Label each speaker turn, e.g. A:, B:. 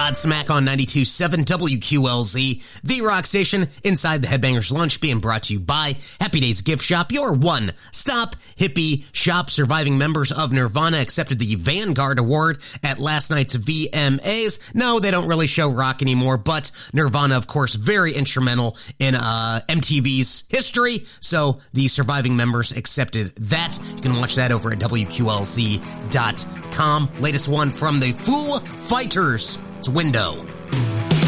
A: Godsmack on 92.7 WQLZ, the rock station inside the Headbangers Lunch, being brought to you by Happy Days Gift Shop, your one-stop hippie shop. Surviving members of Nirvana accepted the Vanguard Award at last night's VMAs. No, they don't really show rock anymore, but Nirvana, of course, very instrumental in MTV's history, so the surviving members accepted that. You can watch that over at WQLZ.com. Latest one from the Foo Fighters. It's Window.